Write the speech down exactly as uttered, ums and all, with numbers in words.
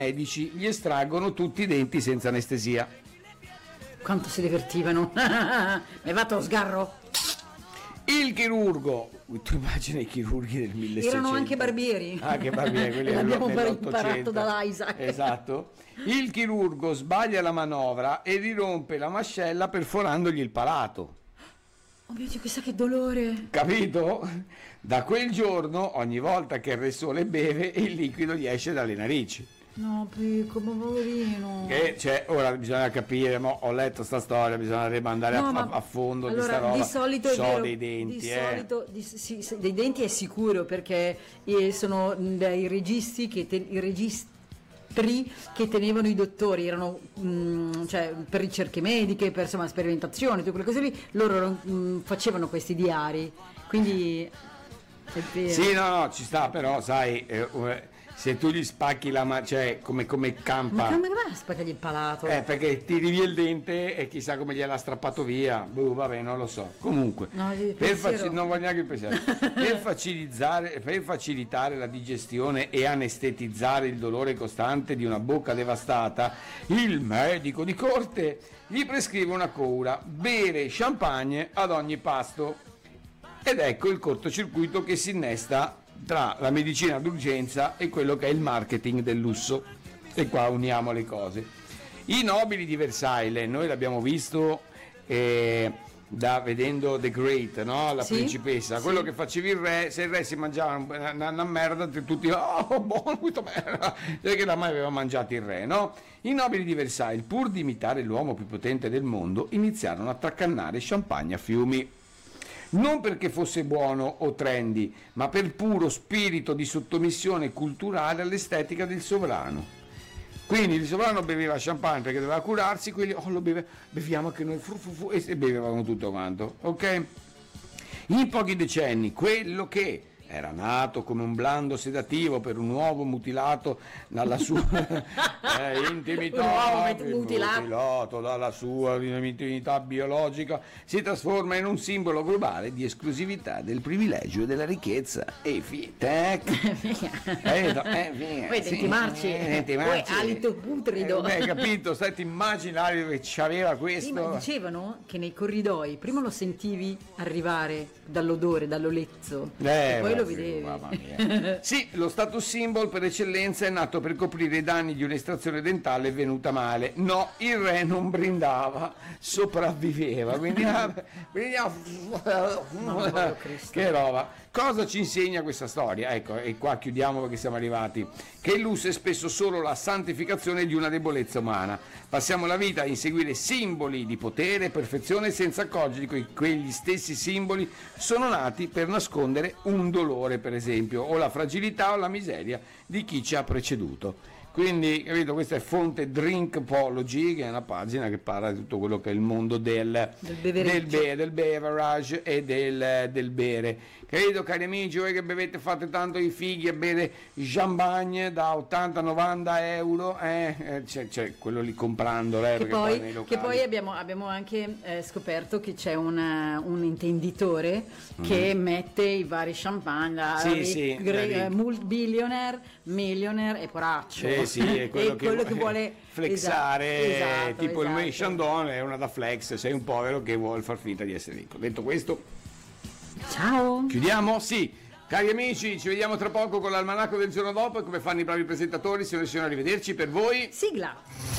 medici gli estraggono tutti i denti senza anestesia. Quanto si divertivano. Mi va lo sgarro. Il chirurgo, tu immagina i chirurghi del milleseicento. Erano anche barbieri. Anche barbieri, quelli l'abbiamo dell'Ottocento. imparato dall'Isaac. Esatto. Il chirurgo sbaglia la manovra e rirompe la mascella perforandogli il palato. Oh mio Dio, chissà che dolore. Capito? Da quel giorno, ogni volta che il Re Sole beve, il liquido gli esce dalle narici. No, piccolo, poverino. Che cioè, ora bisogna capire, mo, ho letto sta storia, bisognerebbe andare No, a, ma a fondo allora, di sta roba. Di solito è so vero, dei denti, di eh. solito, di, sì, sì, dei denti è sicuro, perché eh, sono dai registi che te, i registri che tenevano i dottori, erano mh, cioè, per ricerche mediche, per insomma sperimentazioni, tutte quelle cose lì, loro mh, facevano questi diari, quindi è vero. Sì, no, no, ci sta, però sai, eh, se tu gli spacchi la mano, cioè come, come campa. Ma come va a spaccargli il palato? Eh, perché tiri via il dente e chissà come gliel'ha strappato via. Boh, vabbè, non lo so. Comunque, no, per faci- non voglio neanche il pensiero. per, facilizzare, per facilitare la digestione e anestetizzare il dolore costante di una bocca devastata, il medico di corte gli prescrive una cura: bere champagne ad ogni pasto. Ed ecco il cortocircuito che si innesta tra la medicina d'urgenza e quello che è il marketing del lusso. E qua uniamo le cose. I nobili di Versailles, noi l'abbiamo visto eh, da vedendo The Great, no? La sì, principessa, sì. Quello che facevi il re, se il re si mangiava una, una, una merda, tutti oh buono, questa merda, perché da mai aveva mangiato il re, no? I nobili di Versailles, pur di imitare l'uomo più potente del mondo, iniziarono a traccannare champagne a fiumi. Non perché fosse buono o trendy, ma per puro spirito di sottomissione culturale all'estetica del sovrano. Quindi il sovrano beveva champagne perché doveva curarsi, quelli oh lo beve, beviamo anche noi, fu, fu, fu, e bevevano tutto quanto, ok? In pochi decenni quello che era nato come un blando sedativo per un uovo mutilato dalla sua eh, intimità, un uovo mutilato. mutilato dalla sua intimità biologica, si trasforma in un simbolo globale di esclusività, del privilegio e della ricchezza. E fitec. eh, no, eh, via, Poi denti marci, eh, poi alito putrido. Eh, hai capito? Stai ti immagini che c'aveva questo? Sì, ma dicevano che nei corridoi prima lo sentivi arrivare dall'odore, dall'olezzo, Eh, e poi lo sì, vedevi. mamma mia. Sì, lo status symbol per eccellenza è nato per coprire i danni di un'estrazione dentale venuta male. No, il re non brindava, sopravviveva. Quindi, No, che roba. Cosa ci insegna questa storia? Ecco, e qua chiudiamo perché siamo arrivati. Che il lusso è spesso solo la santificazione di una debolezza umana. Passiamo la vita a inseguire simboli di potere e perfezione senza accorgerci che quegli stessi simboli sono nati per nascondere un dolore, per esempio, o la fragilità o la miseria di chi ci ha preceduto. Quindi, capito, questa è fonte Drinkpology, che è una pagina che parla di tutto quello che è il mondo del, del, del, be- del beverage e del, del bere. Credo, cari amici, voi che bevete, fate tanto i fighi a bere champagne da ottanta novanta euro, eh, eh, c'è, c'è quello lì comprando, eh, Che perché poi, nei che locali. poi abbiamo, abbiamo anche eh, scoperto che c'è una, un intenditore che mette i vari champagne da Sì, eh, sì, gre- da lì. eh, mul- millionaire e poraccio. Eh sì, è quello, E che, quello che vuole flexare, esatto, esatto, tipo il esatto. May Chandon è una da flex, sei un povero che vuole far finta di essere ricco. Detto questo, Ciao. chiudiamo? Sì. Cari amici, ci vediamo tra poco con l'almanacco del giorno dopo e come fanno i bravi presentatori, se non riusciamo a rivederci per voi. Sigla.